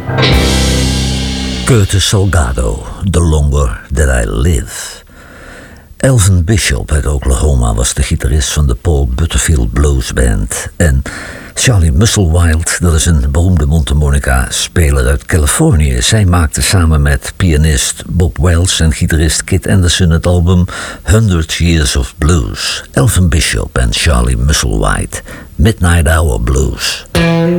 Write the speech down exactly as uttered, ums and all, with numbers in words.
Curtis Salgado, The Longer That I Live. Elvin Bishop uit Oklahoma was de gitarist van de Paul Butterfield Blues Band. En Charlie Musselwhite, dat is een beroemde mondharmonica-speler uit Californië. Zij maakte samen met pianist Bob Welch en gitarist Kit Anderson het album Hundred Years of Blues. Elvin Bishop en Charlie Musselwhite, Midnight Hour Blues.